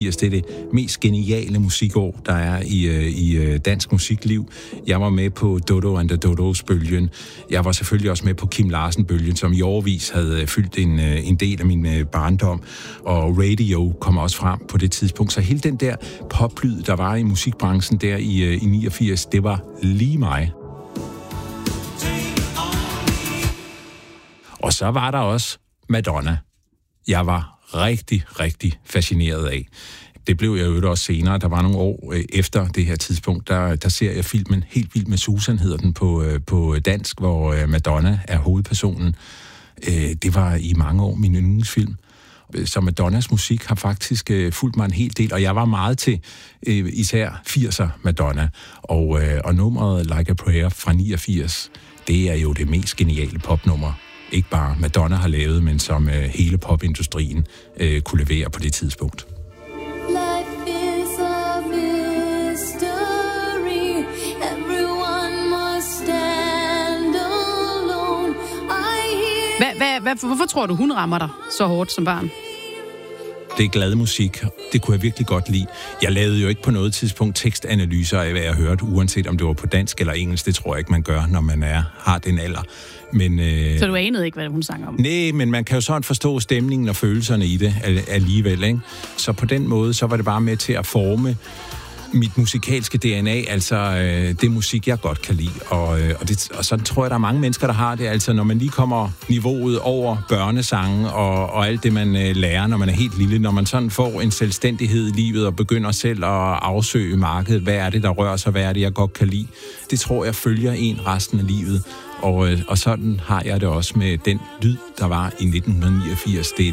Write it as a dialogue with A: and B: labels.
A: 89, det er det mest geniale musikår, der er i dansk musikliv. Jeg var med på Dodo and the Dodos-bølgen. Jeg var selvfølgelig også med på Kim Larsen-bølgen, som i årevis havde fyldt en del af min barndom. Og radio kom også frem på det tidspunkt. Så hele den der poplyd, der var i musikbranchen der i 89, det var lige mig. Og så var der også Madonna. Jeg var rigtig, rigtig fascineret af. Det blev jeg jo også senere. Der var nogle år efter det her tidspunkt, der ser jeg filmen Helt Vild med Susan, hedder den på dansk, hvor Madonna er hovedpersonen. Det var i mange år min yndlingsfilm. Så Madonnas musik har faktisk fulgt mig en hel del, og jeg var meget til især 80'er Madonna. Og nummeret Like a Prayer fra 89, det er jo det mest geniale popnummer. Ikke bare Madonna har lavet, men som hele popindustrien kunne levere på det tidspunkt.
B: Hvorfor tror du, hun rammer dig så hårdt som barn?
A: Det er glad musik. Det kunne jeg virkelig godt lide. Jeg lavede jo ikke på noget tidspunkt tekstanalyser af, hvad jeg hørte, uanset om det var på dansk eller engelsk. Det tror jeg ikke, man gør, når man har den alder. Men,
B: så du anede ikke, hvad hun sang om?
A: Nej, men man kan jo sådan forstå stemningen og følelserne i det alligevel, ikke? Så på den måde, så var det bare med til at forme mit musikalske DNA, altså det musik, jeg godt kan lide. Og sådan tror jeg, der er mange mennesker, der har det. Altså, når man lige kommer niveauet over børnesange og alt det, man lærer, når man er helt lille, når man sådan får en selvstændighed i livet og begynder selv at afsøge markedet, hvad er det, der rører sig, hvad er det, jeg godt kan lide. Det tror jeg følger en resten af livet. Og sådan har jeg det også med den lyd, der var i 1989. Det